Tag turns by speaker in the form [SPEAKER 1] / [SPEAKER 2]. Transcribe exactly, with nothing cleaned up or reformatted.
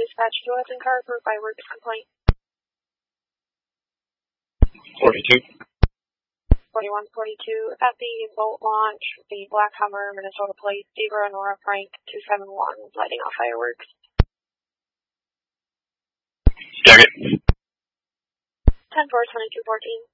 [SPEAKER 1] dispatch to Weston car for fireworks complaint.
[SPEAKER 2] forty-two.
[SPEAKER 1] forty-one forty-two at the boat launch, the Black Hummer, Minnesota plate, Deborah Nora Frank, two seven one, lighting off fireworks.
[SPEAKER 2] Target.
[SPEAKER 1] ten four twenty-two fourteen.